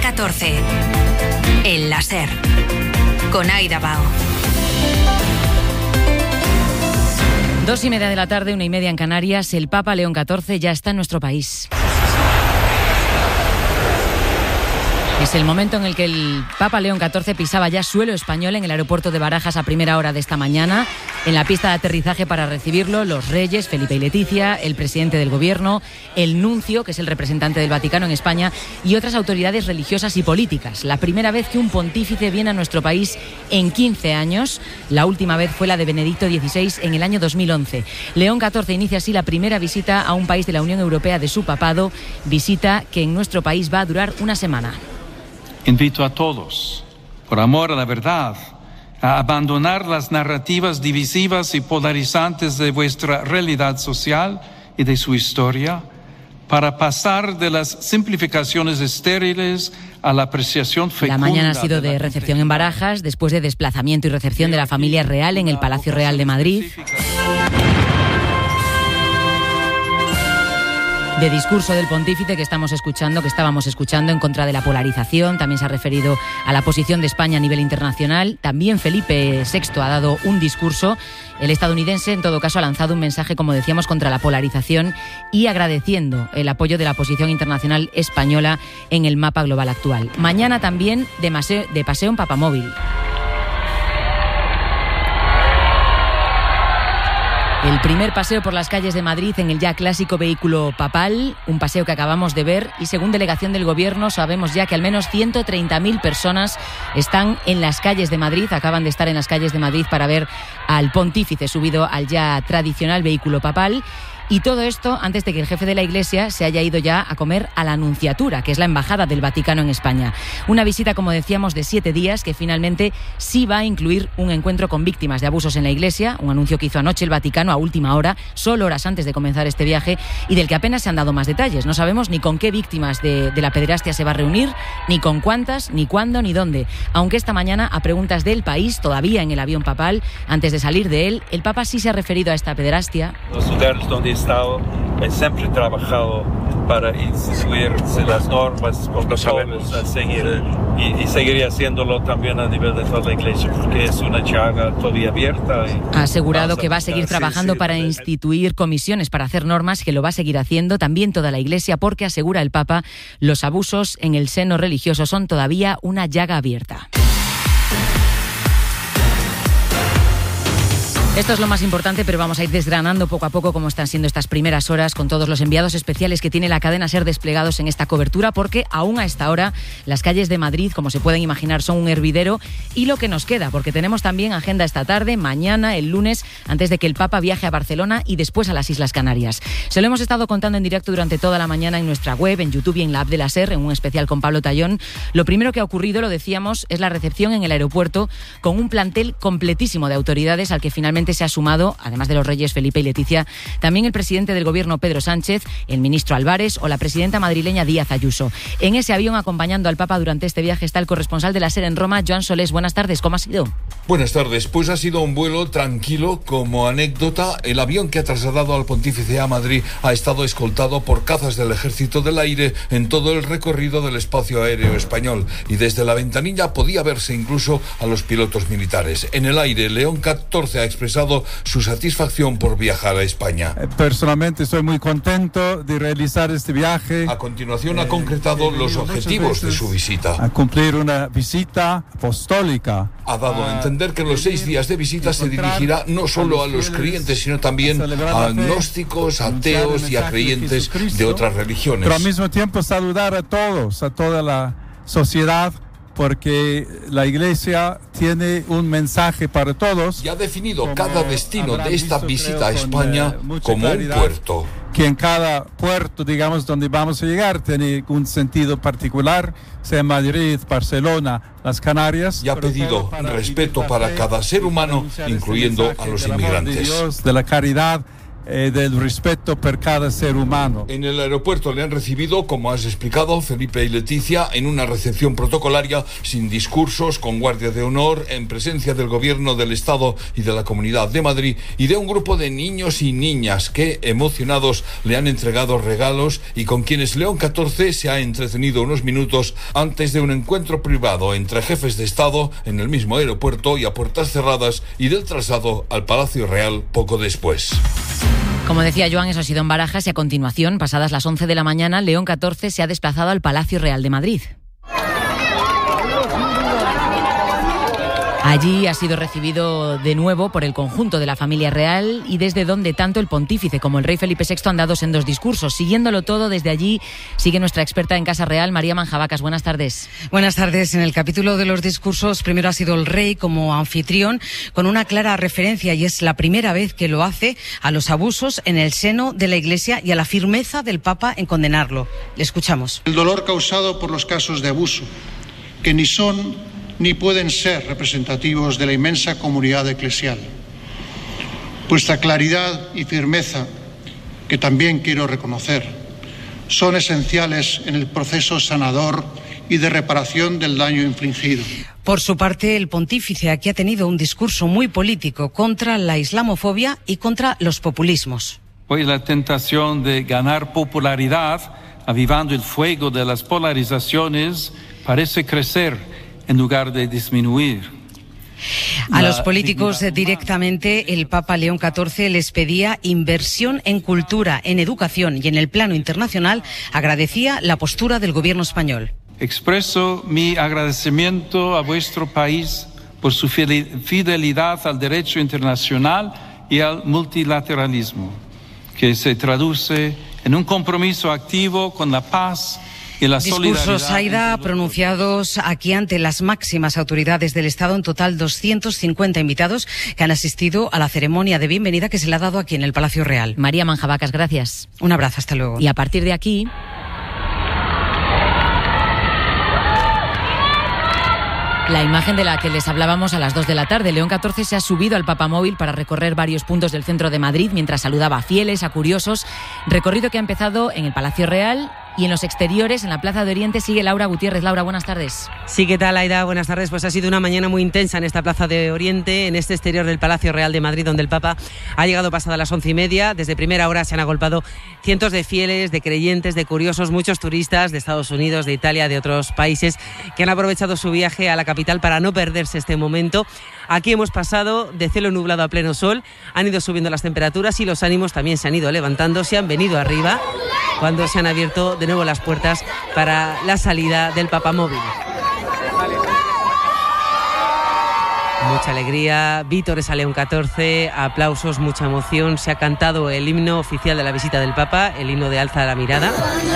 14. El láser. Con Aida Bao. 2:30 de la tarde, 1:30 en Canarias. El Papa León XIV ya está en nuestro país. Es el momento en el que el Papa León XIV pisaba ya suelo español en el aeropuerto de Barajas a primera hora de esta mañana. En la pista de aterrizaje para recibirlo, los reyes, Felipe y Leticia, el presidente del gobierno, el nuncio, que es el representante del Vaticano en España, y otras autoridades religiosas y políticas. La primera vez que un pontífice viene a nuestro país en 15 años. La última vez fue la de Benedicto XVI en el año 2011. León XIV inicia así la primera visita a un país de la Unión Europea de su papado, visita que en nuestro país va a durar una semana. Invito a todos, por amor a la verdad, a abandonar las narrativas divisivas y polarizantes de vuestra realidad social y de su historia, para pasar de las simplificaciones estériles a la apreciación fecunda. La mañana ha sido de recepción en Barajas, después de desplazamiento y recepción de la familia real en el Palacio Real de Madrid. De discurso del pontífice que estábamos escuchando en contra de la polarización. También se ha referido a la posición de España a nivel internacional. También Felipe VI ha dado un discurso. El estadounidense, en todo caso, ha lanzado un mensaje, como decíamos, contra la polarización y agradeciendo el apoyo de la posición internacional española en el mapa global actual. Mañana también de paseo en papamóvil. El primer paseo por las calles de Madrid en el ya clásico vehículo papal, un paseo que acabamos de ver, y según delegación del Gobierno sabemos ya que al menos 130.000 personas están en las calles de Madrid, acaban de estar en las calles de Madrid para ver al pontífice subido al ya tradicional vehículo papal. Y todo esto antes de que el jefe de la Iglesia se haya ido ya a comer a la Nunciatura, que es la embajada del Vaticano en España. Una visita, como decíamos, de 7 días que finalmente sí va a incluir un encuentro con víctimas de abusos en la Iglesia, un anuncio que hizo anoche el Vaticano a última hora, solo horas antes de comenzar este viaje, y del que apenas se han dado más detalles. No sabemos ni con qué víctimas de la pederastia se va a reunir, ni con cuántas, ni cuándo, ni dónde. Aunque esta mañana, a preguntas del País, todavía en el avión papal, antes de salir de él, el Papa sí se ha referido a esta pederastia. Los lugares donde he siempre trabajado para instituirse las normas con los jóvenes a seguir y seguiría haciéndolo también a nivel de toda la Iglesia, porque es una llaga todavía abierta. Ha asegurado que va a seguir trabajando para instituir comisiones para hacer normas, que lo va a seguir haciendo también toda la Iglesia, porque asegura el Papa, los abusos en el seno religioso son todavía una llaga abierta. Esto es lo más importante, pero vamos a ir desgranando poco a poco cómo están siendo estas primeras horas con todos los enviados especiales que tiene la cadena SER desplegados en esta cobertura, porque aún a esta hora las calles de Madrid, como se pueden imaginar, son un hervidero, y lo que nos queda, porque tenemos también agenda esta tarde, mañana, el lunes, antes de que el Papa viaje a Barcelona y después a las Islas Canarias. Se lo hemos estado contando en directo durante toda la mañana en nuestra web, en YouTube y en la app de la SER, en un especial con Pablo Tallón. Lo primero que ha ocurrido, lo decíamos, es la recepción en el aeropuerto con un plantel completísimo de autoridades al que finalmente se ha sumado, además de los reyes Felipe y Leticia, también el presidente del Gobierno Pedro Sánchez, el ministro Álvarez o la presidenta madrileña Díaz Ayuso. En ese avión acompañando al Papa durante este viaje está el corresponsal de la SER en Roma, Joan Solés. Buenas tardes, ¿cómo ha sido? Buenas tardes, pues ha sido un vuelo tranquilo. Como anécdota, el avión que ha trasladado al pontífice a Madrid ha estado escoltado por cazas del Ejército del Aire en todo el recorrido del espacio aéreo español, y desde la ventanilla podía verse incluso a los pilotos militares. En el aire, León XIV ha expresado su satisfacción por viajar a España. Personalmente estoy muy contento de realizar este viaje. A continuación ha concretado los objetivos de su visita. A cumplir una visita apostólica. Ha dado a entender que en los 6 días de visita se dirigirá no solo a los creyentes, sino también a agnósticos, ateos y a creyentes de otras religiones. Pero al mismo tiempo saludar a todos, a toda la sociedad, porque la Iglesia tiene un mensaje para todos. Y ha definido cada destino de esta visita a España como un puerto. Que en cada puerto, digamos, donde vamos a llegar, tiene un sentido particular, sea Madrid, Barcelona, las Canarias. Y ha pedido respeto para cada ser humano, incluyendo a los inmigrantes. De la caridad del respeto por cada ser humano. En el aeropuerto le han recibido, como has explicado, Felipe y Leticia, en una recepción protocolaria, sin discursos, con guardia de honor, en presencia del Gobierno del Estado y de la Comunidad de Madrid y de un grupo de niños y niñas que, emocionados, le han entregado regalos y con quienes León XIV se ha entretenido unos minutos antes de un encuentro privado entre jefes de Estado en el mismo aeropuerto y a puertas cerradas, y del traslado al Palacio Real poco después. Como decía Joan, eso ha sido en Barajas y a continuación, pasadas las 11 de la mañana, León XIV se ha desplazado al Palacio Real de Madrid. Allí ha sido recibido de nuevo por el conjunto de la familia real y desde donde tanto el pontífice como el rey Felipe VI han dado sendos discursos. Siguiéndolo todo desde allí sigue nuestra experta en Casa Real, María Manjabacas. Buenas tardes. Buenas tardes. En el capítulo de los discursos primero ha sido el rey como anfitrión con una clara referencia, y es la primera vez que lo hace, a los abusos en el seno de la Iglesia y a la firmeza del Papa en condenarlo. Le escuchamos. El dolor causado por los casos de abuso, que ni son ni pueden ser representativos de la inmensa comunidad eclesial. Vuestra claridad y firmeza, que también quiero reconocer, son esenciales en el proceso sanador y de reparación del daño infligido. Por su parte, el pontífice aquí ha tenido un discurso muy político contra la islamofobia y contra los populismos. Hoy la tentación de ganar popularidad, avivando el fuego de las polarizaciones, parece crecer en lugar de disminuir. A los políticos directamente, el Papa León XIV les pedía inversión en cultura, en educación y en el plano internacional agradecía la postura del gobierno español. Expreso mi agradecimiento a vuestro país por su fidelidad al derecho internacional y al multilateralismo, que se traduce en un compromiso activo con la paz y la discursos, Aida, pronunciados aquí ante las máximas autoridades del Estado. En total, 250 invitados que han asistido a la ceremonia de bienvenida que se le ha dado aquí en el Palacio Real. María Manjabacas, gracias. Un abrazo, hasta luego. Y a partir de aquí, la imagen de la que les hablábamos a las 2 de la tarde. León XIV se ha subido al papamóvil para recorrer varios puntos del centro de Madrid mientras saludaba a fieles, a curiosos. Recorrido que ha empezado en el Palacio Real y en los exteriores, en la Plaza de Oriente, sigue Laura Gutiérrez. Laura, buenas tardes. Sí, ¿qué tal, Aida? Buenas tardes. Pues ha sido una mañana muy intensa en esta Plaza de Oriente, en este exterior del Palacio Real de Madrid, donde el Papa ha llegado pasada las 11:30. Desde primera hora se han agolpado cientos de fieles, de creyentes, de curiosos, muchos turistas de Estados Unidos, de Italia, de otros países, que han aprovechado su viaje a la capital para no perderse este momento. Aquí hemos pasado de cielo nublado a pleno sol, han ido subiendo las temperaturas y los ánimos también se han ido levantando, se han venido arriba cuando se han abierto de nuevo las puertas para la salida del papamóvil. Mucha alegría, vítores a León XIV, aplausos, mucha emoción. Se ha cantado el himno oficial de la visita del Papa, el himno de Alza la mirada.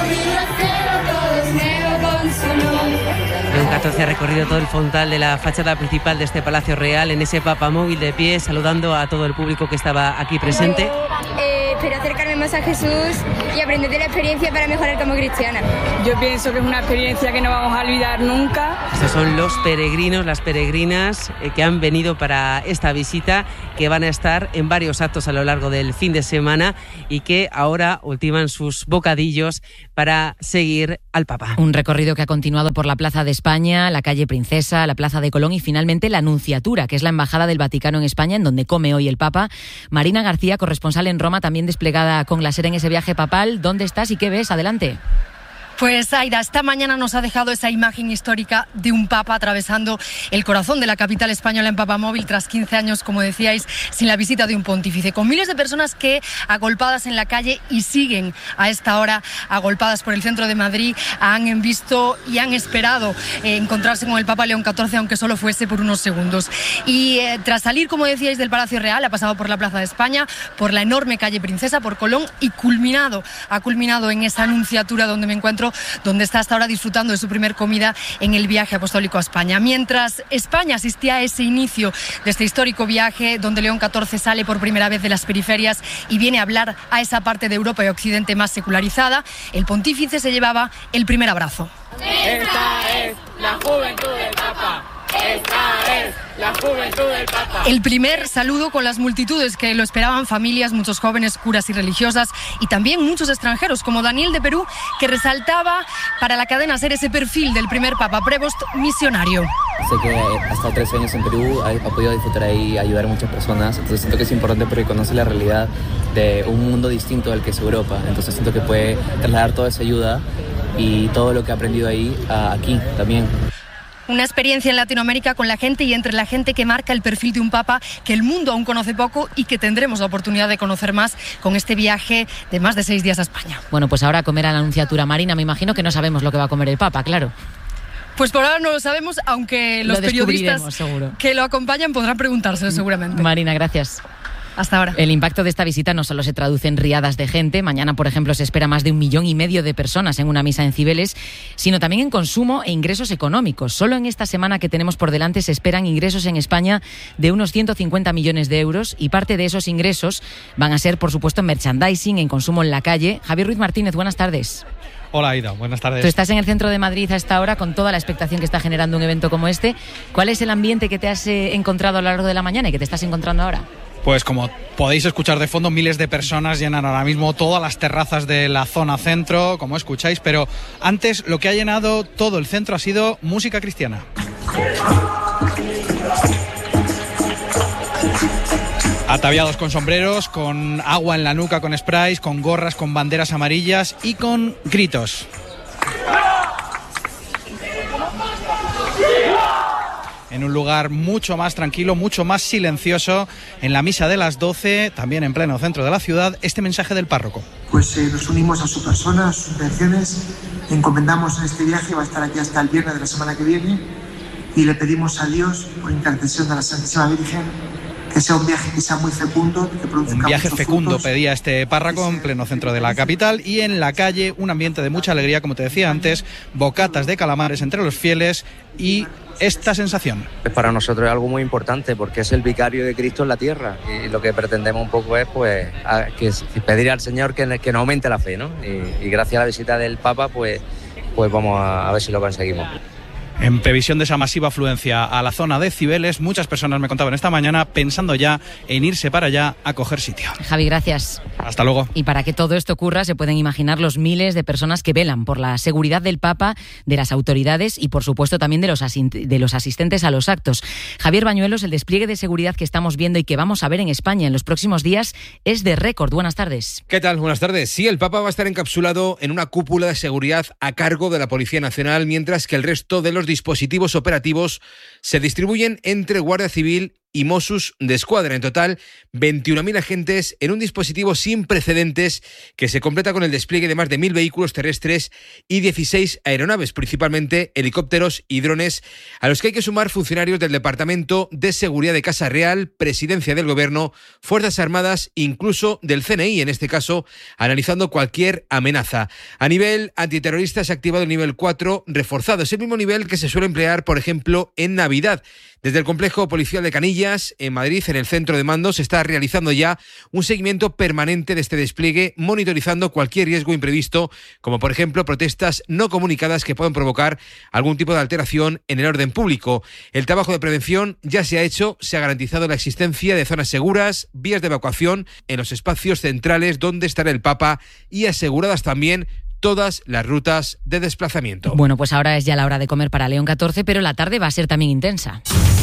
León XIV ha recorrido todo el frontal de la fachada principal de este Palacio Real, en ese papamóvil de pie, saludando a todo el público que estaba aquí presente. Espero acercarme más a Jesús y aprender de la experiencia para mejorar como cristiana. Yo pienso que es una experiencia que no vamos a olvidar nunca. Estos son los peregrinos, las peregrinas que han venido para esta visita, que van a estar en varios actos a lo largo del fin de semana y que ahora ultiman sus bocadillos para seguir al Papa. Un recorrido que ha continuado por la Plaza de España, la calle Princesa, la Plaza de Colón y finalmente la Nunciatura, que es la Embajada del Vaticano en España, en donde come hoy el Papa. Marina García, corresponsal en Roma, también desplegada con la SER en ese viaje papal. ¿Dónde estás y qué ves? Adelante. Pues Aida, esta mañana nos ha dejado esa imagen histórica de un Papa atravesando el corazón de la capital española en papamóvil tras 15 años, como decíais, sin la visita de un pontífice, con miles de personas que agolpadas en la calle y siguen a esta hora agolpadas por el centro de Madrid, han visto y han esperado encontrarse con el Papa León XIV, aunque solo fuese por unos segundos. Y tras salir, como decíais, del Palacio Real, ha pasado por la Plaza de España, por la enorme calle Princesa, por Colón y ha culminado en esa Nunciatura donde me encuentro, donde está hasta ahora disfrutando de su primer comida en el viaje apostólico a España. Mientras España asistía a ese inicio de este histórico viaje, donde León XIV sale por primera vez de las periferias y viene a hablar a esa parte de Europa y Occidente más secularizada, el pontífice se llevaba el primer abrazo. Esta es la juventud del Papa. Esta es la juventud del Papa. El primer saludo con las multitudes que lo esperaban, familias, muchos jóvenes, curas y religiosas, y también muchos extranjeros, como Daniel de Perú, que resaltaba para la cadena SER ese perfil del primer Papa, Prevost misionario. Sé que ha estado 13 años en Perú, ha podido disfrutar ahí y ayudar a muchas personas, entonces siento que es importante porque conoce la realidad de un mundo distinto al que es Europa, entonces siento que puede trasladar toda esa ayuda y todo lo que ha aprendido ahí aquí también. Una experiencia en Latinoamérica con la gente y entre la gente que marca el perfil de un Papa que el mundo aún conoce poco y que tendremos la oportunidad de conocer más con este viaje de más de 6 días a España. Bueno, pues ahora a comer a la Anunciatura Marina. Me imagino que no sabemos lo que va a comer el Papa, claro. Pues por ahora no lo sabemos, aunque los periodistas seguro que lo acompañan podrán preguntárselo seguramente. Marina, gracias. Hasta ahora. El impacto de esta visita no solo se traduce en riadas de gente, mañana, por ejemplo, se espera más de 1,5 millones de personas en una misa en Cibeles, sino también en consumo e ingresos económicos. Solo en esta semana que tenemos por delante se esperan ingresos en España de unos 150 millones de euros y parte de esos ingresos van a ser, por supuesto, en merchandising, en consumo en la calle. Javier Ruiz Martínez, buenas tardes. Hola, Aida, buenas tardes. Tú estás en el centro de Madrid a esta hora con toda la expectación que está generando un evento como este. ¿Cuál es el ambiente que te has encontrado a lo largo de la mañana y que te estás encontrando ahora? Pues como podéis escuchar de fondo, miles de personas llenan ahora mismo todas las terrazas de la zona centro, como escucháis, pero antes lo que ha llenado todo el centro ha sido música cristiana. Ataviados con sombreros, con agua en la nuca, con sprays, con gorras, con banderas amarillas y con gritos. En un lugar mucho más tranquilo, mucho más silencioso, en la misa de las 12, también en pleno centro de la ciudad, este mensaje del párroco. Pues nos unimos a su persona, a sus intenciones, le encomendamos en este viaje, va a estar aquí hasta el viernes de la semana que viene, y le pedimos a Dios, por intercesión de la Santísima Virgen, que sea un viaje que sea muy fecundo, que produzca un viaje fecundo frutos. Pedía este párroco en pleno centro de la capital, y en la calle un ambiente de mucha alegría, como te decía antes, bocatas de calamares entre los fieles y esta sensación. Para nosotros es algo muy importante porque es el vicario de Cristo en la tierra y lo que pretendemos un poco es pues pedir al Señor que nos aumente la fe, ¿no? Y gracias a la visita del Papa pues vamos a ver si lo conseguimos. En previsión de esa masiva afluencia a la zona de Cibeles, muchas personas me contaban esta mañana pensando ya en irse para allá a coger sitio. Javi, gracias. Hasta luego. Y para que todo esto ocurra, se pueden imaginar los miles de personas que velan por la seguridad del Papa, de las autoridades y, por supuesto, también de los asistentes a los actos. Javier Bañuelos, el despliegue de seguridad que estamos viendo y que vamos a ver en España en los próximos días es de récord. Buenas tardes. ¿Qué tal? Buenas tardes. Sí, el Papa va a estar encapsulado en una cúpula de seguridad a cargo de la Policía Nacional, mientras que el resto de los dispositivos operativos se distribuyen entre Guardia Civil y Mossos d'Esquadra. En total, 21.000 agentes en un dispositivo sin precedentes que se completa con el despliegue de más de 1.000 vehículos terrestres y 16 aeronaves, principalmente helicópteros y drones, a los que hay que sumar funcionarios del Departamento de Seguridad de Casa Real, Presidencia del Gobierno, Fuerzas Armadas, incluso del CNI, en este caso, analizando cualquier amenaza. A nivel antiterrorista se ha activado el nivel 4 reforzado. Es el mismo nivel que se suele emplear, por ejemplo, en Navidad. Desde el complejo policial de Canillas, en Madrid, en el centro de mando, se está realizando ya un seguimiento permanente de este despliegue, monitorizando cualquier riesgo imprevisto, como por ejemplo protestas no comunicadas que puedan provocar algún tipo de alteración en el orden público. El trabajo de prevención ya se ha hecho, se ha garantizado la existencia de zonas seguras, vías de evacuación en los espacios centrales donde estará el Papa y aseguradas también todas las rutas de desplazamiento. Bueno, pues ahora es ya la hora de comer para León XIV, pero la tarde va a ser también intensa.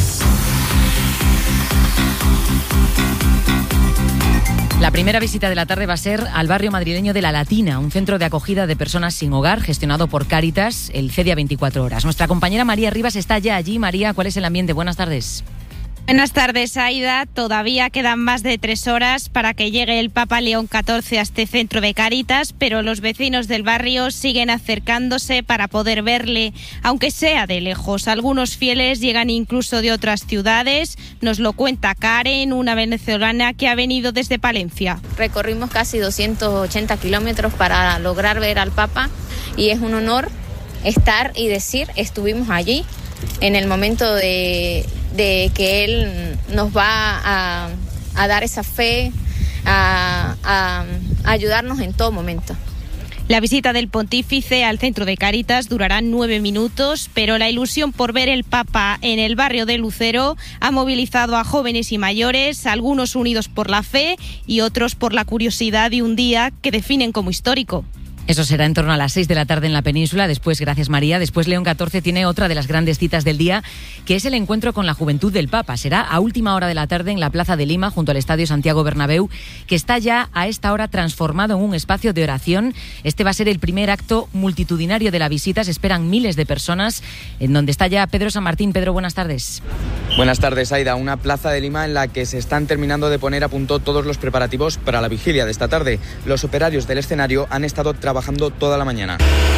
La primera visita de la tarde va a ser al barrio madrileño de La Latina, un centro de acogida de personas sin hogar gestionado por Cáritas, el CEDIA 24 horas. Nuestra compañera María Rivas está ya allí. María, ¿cuál es el ambiente? Buenas tardes. Buenas tardes, Aida. Todavía quedan más de 3 horas para que llegue el Papa León XIV a este centro de Cáritas, pero los vecinos del barrio siguen acercándose para poder verle, aunque sea de lejos. Algunos fieles llegan incluso de otras ciudades. Nos lo cuenta Karen, una venezolana que ha venido desde Palencia. Recorrimos casi 280 kilómetros para lograr ver al Papa y es un honor estar y decir, estuvimos allí en el momento de que Él nos va a dar esa fe, a ayudarnos en todo momento. La visita del pontífice al centro de Cáritas durará 9 minutos, pero la ilusión por ver el Papa en el barrio de Lucero ha movilizado a jóvenes y mayores, algunos unidos por la fe y otros por la curiosidad de un día que definen como histórico. Eso será en torno a las 6 de la tarde en la península. Después, gracias María, después León XIV tiene otra de las grandes citas del día, que es el encuentro con la juventud del Papa. Será a última hora de la tarde en la Plaza de Lima, junto al Estadio Santiago Bernabéu, que está ya a esta hora transformado en un espacio de oración. Este va a ser el primer acto multitudinario de la visita. Se esperan miles de personas, en donde está ya Pedro San Martín. Pedro, buenas tardes. Buenas tardes, Aida. Una Plaza de Lima en la que se están terminando de poner a punto todos los preparativos para la vigilia de esta tarde. Los operarios del escenario han estado trabajando toda la mañana.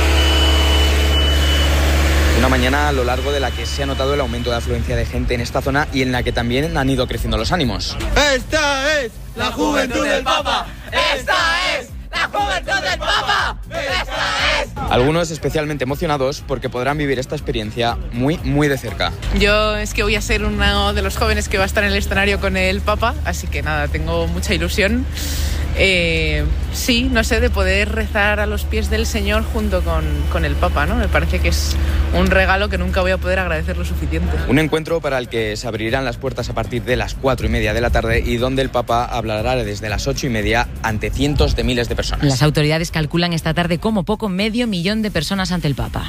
Una mañana a lo largo de la que se ha notado el aumento de afluencia de gente en esta zona y en la que también han ido creciendo los ánimos. ¡Esta es la juventud del Papa! ¡Esta es la juventud del Papa! ¡Esta es! Algunos especialmente emocionados porque podrán vivir esta experiencia muy de cerca. Yo es que voy a ser uno de los jóvenes que va a estar en el escenario con el Papa, así que nada, tengo mucha ilusión. Sí, no sé, de poder rezar a los pies del Señor junto con el Papa, ¿no? Me parece que es un regalo que nunca voy a poder agradecer lo suficiente. Un encuentro para el que se abrirán las puertas a partir de las 4:30 de la tarde y donde el Papa hablará desde las 8:30 ante cientos de miles de personas. Las autoridades calculan esta tarde como poco 500.000 de personas ante el Papa.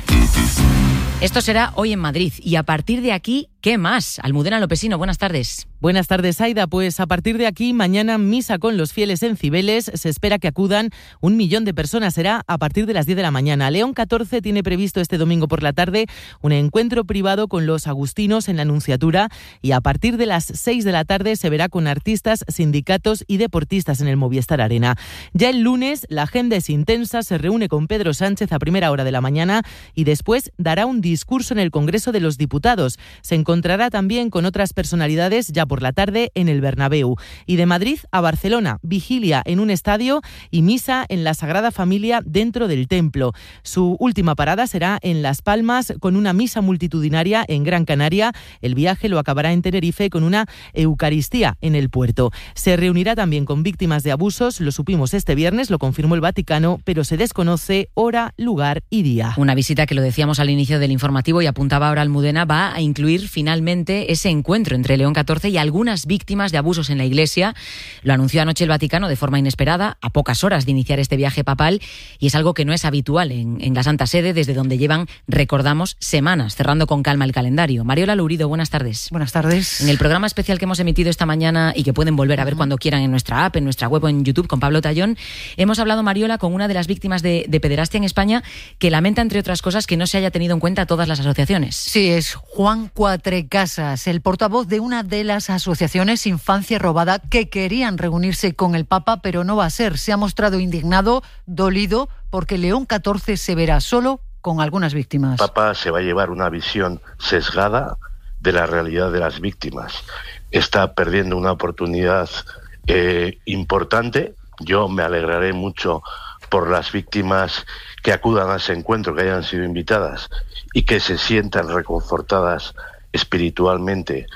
Esto será hoy en Madrid y a partir de aquí, ¿qué más? Almudena Lopesino, buenas tardes. Buenas tardes, Aida. Pues a partir de aquí, mañana misa con los fieles en Cibeles. Se espera que acudan 1 millón de personas. Será a partir de las 10 de la mañana. León XIV tiene previsto este domingo por la tarde un encuentro privado con los agustinos en la Nunciatura y a partir de las 6 de la tarde se verá con artistas, sindicatos y deportistas en el Movistar Arena. Ya el lunes la agenda es intensa. Se reúne con Pedro Sánchez a primera hora de la mañana y después dará un discurso en el Congreso de los Diputados. Se encontrará también con otras personalidades ya por la tarde en el Bernabéu. Y de Madrid a Barcelona, vigilia en un estadio y misa en la Sagrada Familia dentro del templo. Su última parada será en Las Palmas con una misa multitudinaria en Gran Canaria. El viaje lo acabará en Tenerife con una Eucaristía en el puerto. Se reunirá también con víctimas de abusos. Lo supimos este viernes, lo confirmó el Vaticano, pero se desconoce hora, lugar y día. Una visita que lo decíamos al inicio del informativo y apuntaba ahora Almudena, va a incluir finalmente ese encuentro entre León XIV y algunas víctimas de abusos en la Iglesia. Lo anunció anoche el Vaticano de forma inesperada, a pocas horas de iniciar este viaje papal, y es algo que no es habitual en la Santa Sede, desde donde llevan, recordamos, semanas, cerrando con calma el calendario. Mariola Lourido, buenas tardes. Buenas tardes. En el programa especial que hemos emitido esta mañana y que pueden volver a ver cuando quieran en nuestra app, en nuestra web o en YouTube con Pablo Tallón, hemos hablado, Mariola, con una de las víctimas de pederastia en España, que lamenta, entre otras cosas, que no se haya tenido en cuenta todas las asociaciones. Sí, es Juan Cuatrecasas, el portavoz de una de las asociaciones Infancia Robada, que querían reunirse con el Papa, pero no va a ser. Se ha mostrado indignado, dolido, porque León XIV se verá solo con algunas víctimas. El Papa se va a llevar una visión sesgada de la realidad de las víctimas. Está perdiendo una oportunidad importante. Yo me alegraré mucho por las víctimas que acudan a ese encuentro, que hayan sido invitadas y que se sientan reconfortadas espiritualmente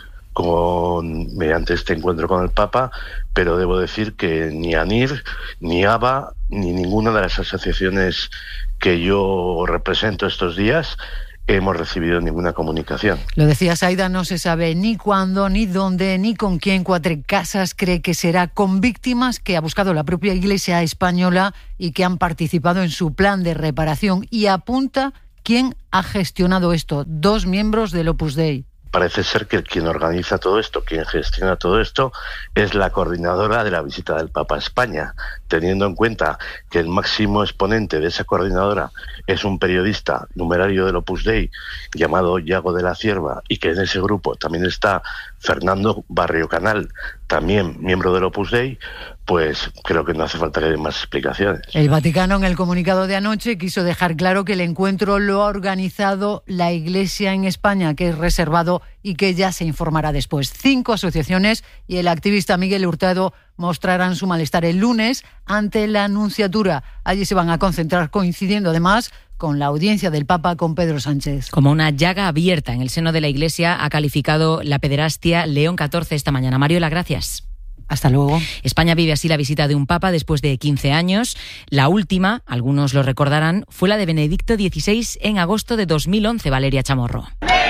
mediante este encuentro con el Papa, pero debo decir que ni ANIR, ni ABA, ni ninguna de las asociaciones que yo represento estos días hemos recibido ninguna comunicación. Lo decía Aida, no se sabe ni cuándo, ni dónde, ni con quién. Cuatrecasas cree que será con víctimas que ha buscado la propia Iglesia española y que han participado en su plan de reparación, y apunta quién ha gestionado esto: 2 miembros del Opus Dei. Parece ser que quien organiza todo esto, quien gestiona todo esto, es la coordinadora de la visita del Papa a España, teniendo en cuenta que el máximo exponente de esa coordinadora es un periodista numerario del Opus Dei llamado Yago de la Cierva, y que en ese grupo también está Fernando Barrio Canal, también miembro del Opus Dei, pues creo que no hace falta que den más explicaciones. El Vaticano, en el comunicado de anoche, quiso dejar claro que el encuentro lo ha organizado la Iglesia en España, que es reservado y que ya se informará después. 5 asociaciones y el activista Miguel Hurtado mostrarán su malestar el lunes ante la Nunciatura. Allí se van a concentrar, coincidiendo además con la audiencia del Papa con Pedro Sánchez. Como una llaga abierta en el seno de la Iglesia ha calificado la pederastia León XIV esta mañana. Mariola, gracias. Hasta luego. España vive así la visita de un papa después de 15 años. La última, algunos lo recordarán, fue la de Benedicto XVI en agosto de 2011, Valeria Chamorro.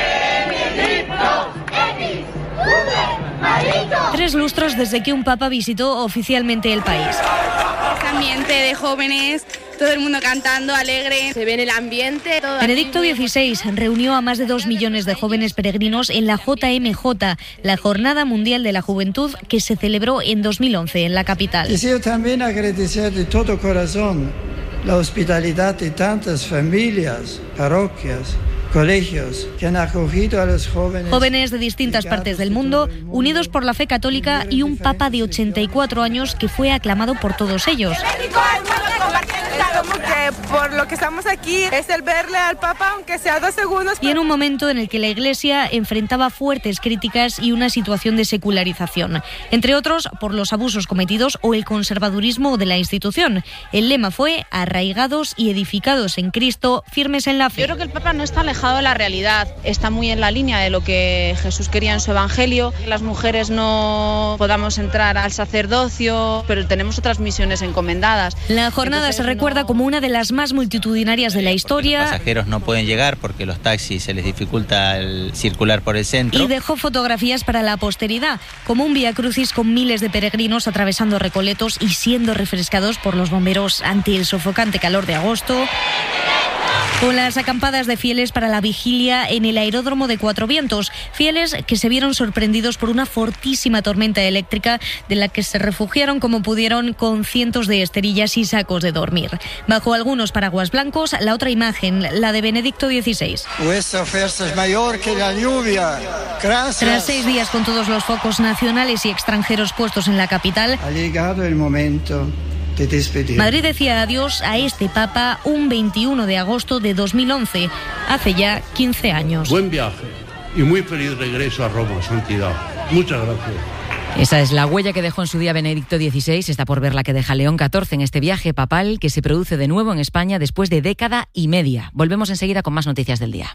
3 lustros desde que un papa visitó oficialmente el país. Ambiente de jóvenes, todo el mundo cantando, alegre, se ve en el ambiente. Benedicto XVI reunió a más de 2 millones de jóvenes peregrinos en la JMJ, la Jornada Mundial de la Juventud, que se celebró en 2011 en la capital. Deseo también agradecer de todo corazón la hospitalidad de tantas familias, parroquias, colegios que han acogido a los jóvenes. Jóvenes de distintas partes del mundo, unidos por la fe católica, y un papa de 84 años que fue aclamado por todos ellos. Como que por lo que estamos aquí es el verle al Papa, aunque sea 2 segundos. Y en un momento en el que la Iglesia enfrentaba fuertes críticas y una situación de secularización, entre otros por los abusos cometidos o el conservadurismo de la institución. El lema fue: arraigados y edificados en Cristo, firmes en la fe. Yo creo que el Papa no está alejado de la realidad, está muy en la línea de lo que Jesús quería en su Evangelio. Las mujeres no podamos entrar al sacerdocio, pero tenemos otras misiones encomendadas. La jornada se recuerda como una de las más multitudinarias de la historia. Los pasajeros no pueden llegar porque los taxis se les dificulta el circular por el centro. Y dejó fotografías para la posteridad, como un vía crucis con miles de peregrinos atravesando recoletos y siendo refrescados por los bomberos ante el sofocante calor de agosto. Con las acampadas de fieles para la vigilia en el aeródromo de Cuatro Vientos, fieles que se vieron sorprendidos por una fortísima tormenta eléctrica de la que se refugiaron como pudieron con cientos de esterillas y sacos de dormir. Bajo algunos paraguas blancos, la otra imagen, la de Benedicto XVI. Vuestra fuerza es mayor que la lluvia. Gracias. Tras 6 días con todos los focos nacionales y extranjeros puestos en la capital, ha llegado el momento de despedir. Madrid decía adiós a este Papa un 21 de agosto de 2011, hace ya 15 años. Buen viaje y muy feliz regreso a Roma, Santidad. Muchas gracias. Esa es la huella que dejó en su día Benedicto XVI. Está por ver la que deja León XIV en este viaje papal que se produce de nuevo en España después de década y media. Volvemos enseguida con más noticias del día.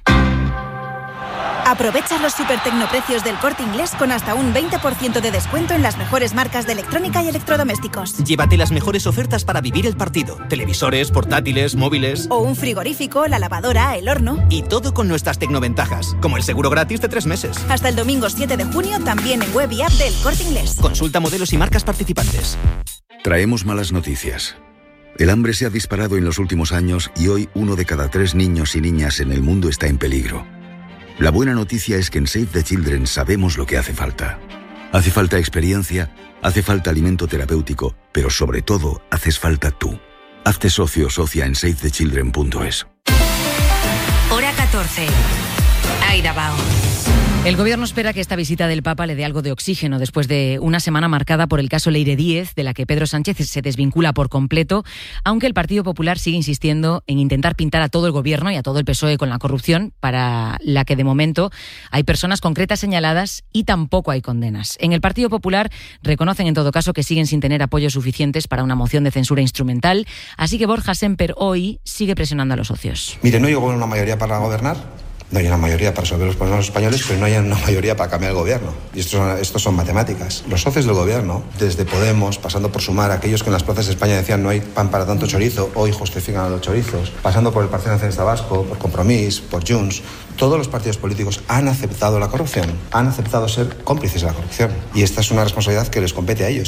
Aprovecha los supertecnoprecios del Corte Inglés con hasta un 20% de descuento en las mejores marcas de electrónica y electrodomésticos. Llévate las mejores ofertas para vivir el partido. Televisores, portátiles, móviles. O un frigorífico, la lavadora, el horno. Y todo con nuestras tecnoventajas, como el seguro gratis de 3 meses. Hasta el domingo 7 de junio también en web y app del Corte Inglés. Consulta modelos y marcas participantes. Traemos malas noticias. El hambre se ha disparado en los últimos años y hoy 1 de cada 3 niños y niñas en el mundo está en peligro. La buena noticia es que en Save the Children sabemos lo que hace falta. Hace falta experiencia, hace falta alimento terapéutico, pero sobre todo, haces falta tú. Hazte socio o socia en savethechildren.es. Hora 14. Aida Bao. El Gobierno espera que esta visita del Papa le dé algo de oxígeno después de una semana marcada por el caso Leire Díez, de la que Pedro Sánchez se desvincula por completo, aunque el Partido Popular sigue insistiendo en intentar pintar a todo el Gobierno y a todo el PSOE con la corrupción, para la que de momento hay personas concretas señaladas y tampoco hay condenas. En el Partido Popular reconocen en todo caso que siguen sin tener apoyos suficientes para una moción de censura instrumental, así que Borja Semper hoy sigue presionando a los socios. Mire, no llegó una mayoría para gobernar. No hay una mayoría para resolver los problemas españoles, pero no hay una mayoría para cambiar el gobierno. Y estos son matemáticas. Los socios del gobierno, desde Podemos, pasando por Sumar, aquellos que en las plazas de España decían no hay pan para tanto chorizo, hoy justifican a los chorizos, pasando por el Partido Nacionalista Vasco, por Compromís, por Junts, todos los partidos políticos han aceptado la corrupción, han aceptado ser cómplices de la corrupción. Y esta es una responsabilidad que les compete a ellos.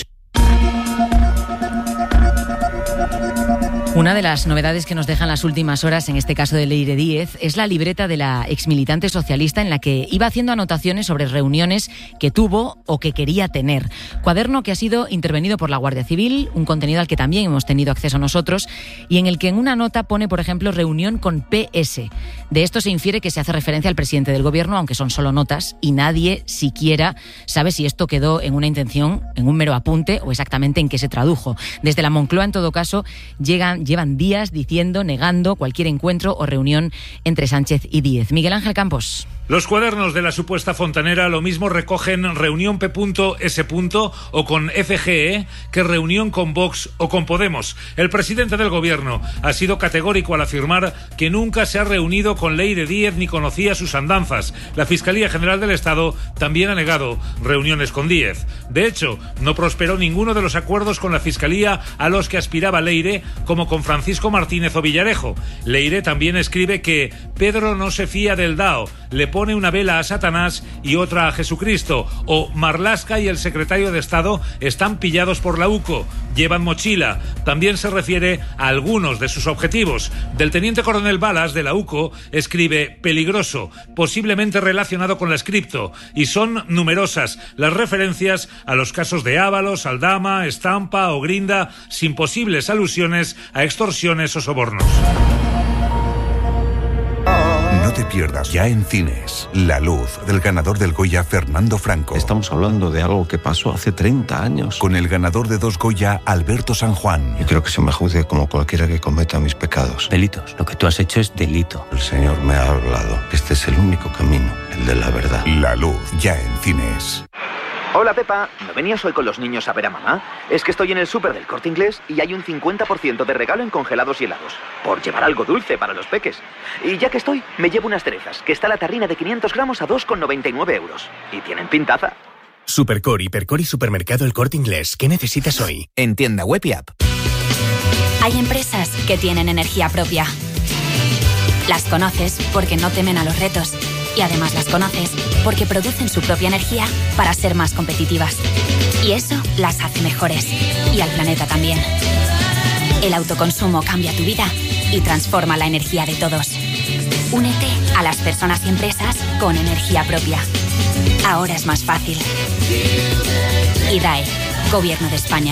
Una de las novedades que nos dejan las últimas horas en este caso de Leire Díez es la libreta de la exmilitante socialista en la que iba haciendo anotaciones sobre reuniones que tuvo o que quería tener. Cuaderno que ha sido intervenido por la Guardia Civil, un contenido al que también hemos tenido acceso nosotros y en el que en una nota pone, por ejemplo, reunión con PS. De esto se infiere que se hace referencia al presidente del Gobierno, aunque son solo notas y nadie siquiera sabe si esto quedó en una intención, en un mero apunte o exactamente en qué se tradujo. Desde la Moncloa, en todo caso, ya llevan días diciendo, negando cualquier encuentro o reunión entre Sánchez y Díez. Miguel Ángel Campos. Los cuadernos de la supuesta fontanera lo mismo recogen reunión P.S. o con FGE que reunión con Vox o con Podemos. El presidente del gobierno ha sido categórico al afirmar que nunca se ha reunido con Leire Díez ni conocía sus andanzas. La Fiscalía General del Estado también ha negado reuniones con Díez. De hecho, no prosperó ninguno de los acuerdos con la Fiscalía a los que aspiraba Leire, como con Francisco Martínez o Villarejo. Leire también escribe que Pedro no se fía del DAO, le pone una vela a Satanás y otra a Jesucristo, o Marlaska y el secretario de Estado están pillados por la UCO, llevan mochila. También se refiere a algunos de sus objetivos. Del teniente coronel Balas de la UCO escribe peligroso, posiblemente relacionado con la Scripto, y son numerosas las referencias a los casos de Ábalos, Aldama, Estampa o Grinda, sin posibles alusiones a extorsiones o sobornos. No te pierdas ya en cines La Luz, del ganador del Goya Fernando Franco. Estamos hablando de algo que pasó hace 30 años. Con el ganador de 2 Goya, Alberto San Juan. Yo creo que se me juzgue como cualquiera que cometa mis pecados. Delitos. Lo que tú has hecho es delito. El Señor me ha hablado. Este es el único camino, el de la verdad. La Luz, ya en cines. Hola Pepa, ¿no venías hoy con los niños a ver a mamá? Es que estoy en el súper del Corte Inglés y hay un 50% de regalo en congelados y helados, por llevar algo dulce para los peques. Y ya que estoy, me llevo unas cerezas, que está la tarrina de 500 gramos a 2,99 euros. Y tienen pintaza. Supercore, Hipercore y Supermercado El Corte Inglés. ¿Qué necesitas hoy? En tienda web y app. Hay empresas que tienen energía propia. Las conoces porque no temen a los retos. Y además las conoces porque producen su propia energía para ser más competitivas. Y eso las hace mejores. Y al planeta también. El autoconsumo cambia tu vida y transforma la energía de todos. Únete a las personas y empresas con energía propia. Ahora es más fácil. IDAE, Gobierno de España.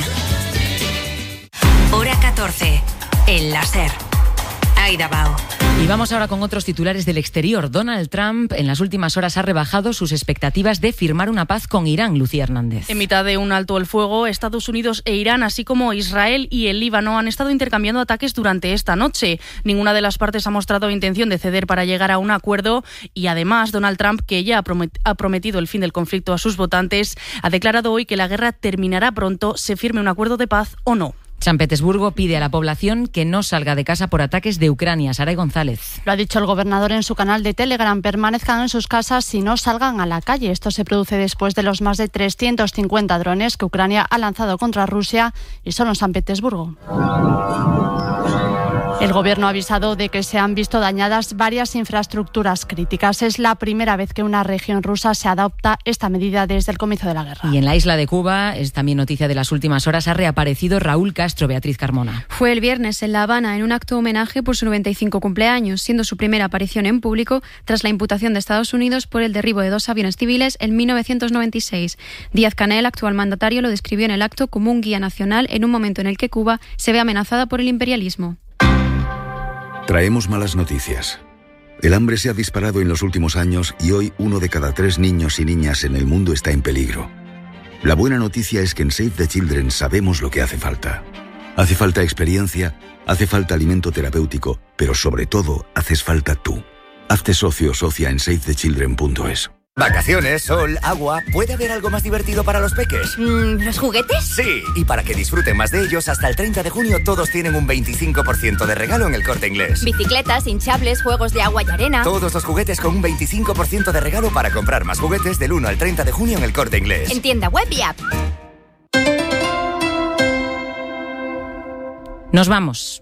Hora 14. El láser. Aida Bao. Y vamos ahora con otros titulares del exterior. Donald Trump en las últimas horas ha rebajado sus expectativas de firmar una paz con Irán. Lucía Hernández. En mitad de un alto el fuego, Estados Unidos e Irán, así como Israel y el Líbano, han estado intercambiando ataques durante esta noche. Ninguna de las partes ha mostrado intención de ceder para llegar a un acuerdo y además Donald Trump, que ya ha prometido el fin del conflicto a sus votantes, ha declarado hoy que la guerra terminará pronto, se firme un acuerdo de paz o no. San Petersburgo pide a la población que no salga de casa por ataques de Ucrania. Saray González. Lo ha dicho el gobernador en su canal de Telegram. Permanezcan en sus casas y no salgan a la calle. Esto se produce después de los más de 350 drones que Ucrania ha lanzado contra Rusia y solo en San Petersburgo. El gobierno ha avisado de que se han visto dañadas varias infraestructuras críticas. Es la primera vez que una región rusa se adopta esta medida desde el comienzo de la guerra. Y en la isla de Cuba, es también noticia de las últimas horas, ha reaparecido Raúl Castro. Beatriz Carmona. Fue el viernes en La Habana en un acto homenaje por su 95 cumpleaños, siendo su primera aparición en público tras la imputación de Estados Unidos por el derribo de 2 aviones civiles en 1996. Díaz-Canel, actual mandatario, lo describió en el acto como un guía nacional en un momento en el que Cuba se ve amenazada por el imperialismo. Traemos malas noticias. El hambre se ha disparado en los últimos años y hoy 1 de cada 3 niños y niñas en el mundo está en peligro. La buena noticia es que en Save the Children sabemos lo que hace falta. Hace falta experiencia, hace falta alimento terapéutico, pero sobre todo haces falta tú. Hazte socio o socia en savethechildren.es. Vacaciones, sol, agua. ¿Puede haber algo más divertido para los peques? ¿Los juguetes? Sí, y para que disfruten más de ellos, hasta el 30 de junio todos tienen un 25% de regalo en el Corte Inglés. Bicicletas, hinchables, juegos de agua y arena. Todos los juguetes con un 25% de regalo para comprar más juguetes del 1 al 30 de junio en el Corte Inglés. En tienda web y app. Nos vamos.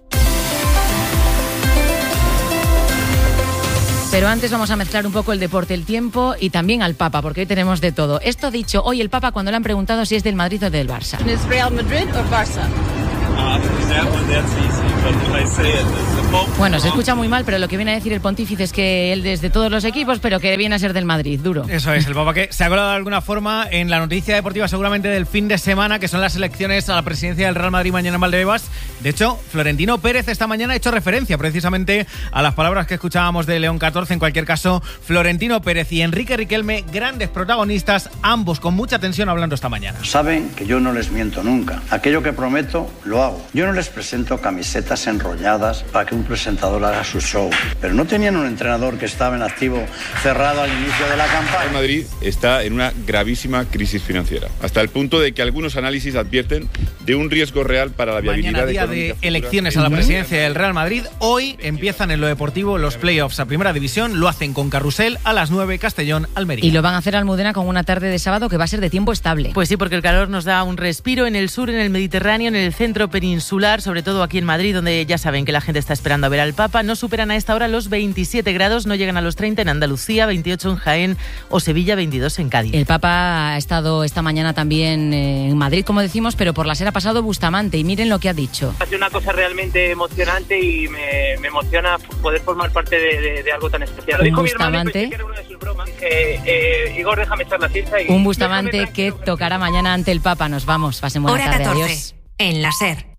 Pero antes vamos a mezclar un poco el deporte, el tiempo y también al Papa, porque hoy tenemos de todo. Esto dicho, hoy el Papa cuando le han preguntado si es del Madrid o del Barça. ¿Es Real Madrid o Barça? That one, that's easy, but if I say it, Bueno, se escucha muy mal, pero lo que viene a decir el pontífice es que él es de todos los equipos, pero que viene a ser del Madrid, duro. Eso es, el Papa que se ha colado de alguna forma en la noticia deportiva seguramente del fin de semana, que son las elecciones a la presidencia del Real Madrid mañana en Valdebebas. De hecho, Florentino Pérez esta mañana ha hecho referencia precisamente a las palabras que escuchábamos de León XIV. En cualquier caso, Florentino Pérez y Enrique Riquelme, grandes protagonistas, ambos con mucha tensión hablando esta mañana. Saben que yo no les miento nunca. Aquello que prometo, lo hago. Yo no les presento camisetas enrolladas para que un presentador haga su show. Pero no tenían un entrenador que estaba en activo cerrado al inicio de la campaña. El Madrid está en una gravísima crisis financiera, hasta el punto de que algunos análisis advierten de un riesgo real para la viabilidad mañana, día de elecciones a la presidencia del Real Madrid. Hoy empiezan en lo deportivo los playoffs a Primera División. Lo hacen con Carrusel a las 9, Castellón, Almería. Y lo van a hacer Almudena con una tarde de sábado que va a ser de tiempo estable. Pues sí, porque el calor nos da un respiro en el sur, en el Mediterráneo, en el centro peninsular, sobre todo aquí en Madrid, donde ya saben que la gente está esperando a ver al Papa. No superan a esta hora los 27 grados, no llegan a los 30 en Andalucía, 28 en Jaén o Sevilla, 22 en Cádiz. El Papa ha estado esta mañana también en Madrid, como decimos, pero por la SER ha pasado Bustamante y miren lo que ha dicho. Ha sido una cosa realmente emocionante y me emociona poder formar parte de algo tan especial. Lo dijo Bustamante, mi hermano y pensé que era una de sus bromas. Igor, déjame echar la siesta. Un Bustamante que tocará mañana ante el Papa. Nos vamos, pasen buena tarde. 14, adiós. En la SER.